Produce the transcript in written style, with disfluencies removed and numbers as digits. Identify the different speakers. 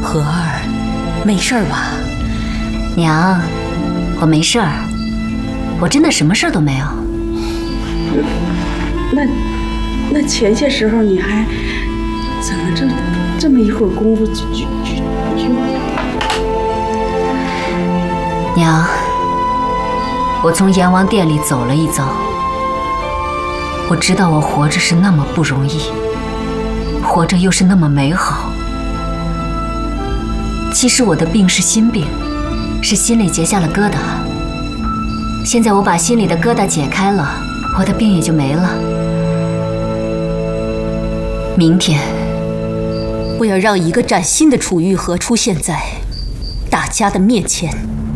Speaker 1: 和儿，没事儿吧？
Speaker 2: 娘，我没事儿，我真的什么事儿都没有。
Speaker 3: 那前些时候你还怎么这么一会儿功夫就？
Speaker 2: 娘，我从阎王殿里走了一遭，我知道我活着是那么不容易，活着又是那么美好。其实我的病是心病，是心里结下了疙瘩。现在我把心里的疙瘩解开了，我的病也就没了。明天，
Speaker 1: 我要让一个崭新的楚玉和出现在大家的面前。